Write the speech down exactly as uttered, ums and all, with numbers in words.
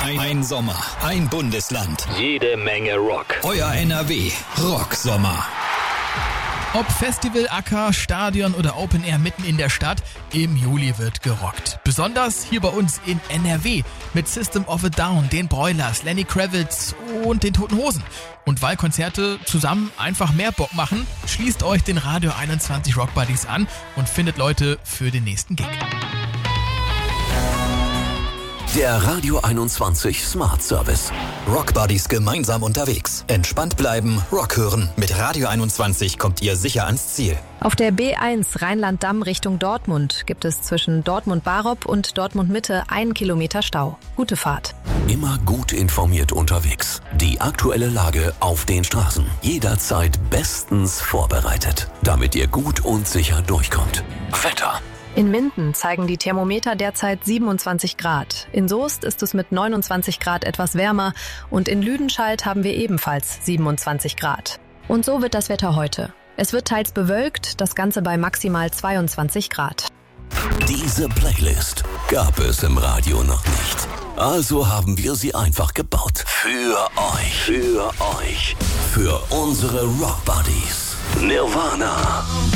Ein Sommer, ein Bundesland. Jede Menge Rock. Euer N R W Rocksommer. Ob Festival, Acker, Stadion oder Open Air mitten in der Stadt, im Juli wird gerockt. Besonders hier bei uns in N R W mit System of a Down, den Broilers, Lenny Kravitz und den Toten Hosen. Und weil Konzerte zusammen einfach mehr Bock machen, schließt euch den Radio einundzwanzig Rock Buddies an und findet Leute für den nächsten Gig. Der Radio einundzwanzig Smart Service. Rock Buddies gemeinsam unterwegs. Entspannt bleiben, Rock hören. Mit Radio einundzwanzig kommt ihr sicher ans Ziel. Auf der B eins Rheinland-Damm Richtung Dortmund gibt es zwischen Dortmund-Barop und Dortmund-Mitte einen Kilometer Stau. Gute Fahrt. Immer gut informiert unterwegs. Die aktuelle Lage auf den Straßen. Jederzeit bestens vorbereitet, damit ihr gut und sicher durchkommt. Wetter. In Minden zeigen die Thermometer derzeit siebenundzwanzig Grad. In Soest ist es mit neunundzwanzig Grad etwas wärmer und in Lüdenscheid haben wir ebenfalls siebenundzwanzig Grad. Und so wird das Wetter heute. Es wird teils bewölkt, das Ganze bei maximal zweiundzwanzig Grad. Diese Playlist gab es im Radio noch nicht. Also haben wir sie einfach gebaut. Für euch. Für euch. Für unsere Rock Buddies. Nirvana.